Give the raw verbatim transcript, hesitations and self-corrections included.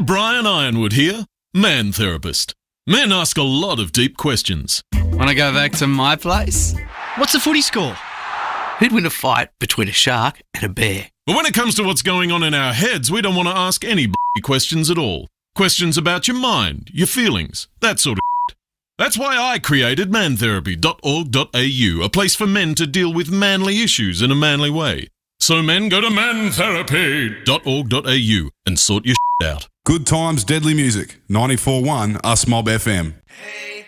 Brian Ironwood here, man therapist. Men ask a lot of deep questions. Want to go back to my place? What's the footy score? Who'd win a fight between a shark and a bear? But when it comes to what's going on in our heads, we don't want to ask any b***y questions at all. Questions about your mind, your feelings, that sort of shit. That's why I created man therapy dot org dot a u, a place for men to deal with manly issues in a manly way. So men, go to man therapy dot org dot a u and sort your shit out. Good times, deadly music. ninety-four point one Us Mob F M. Hey.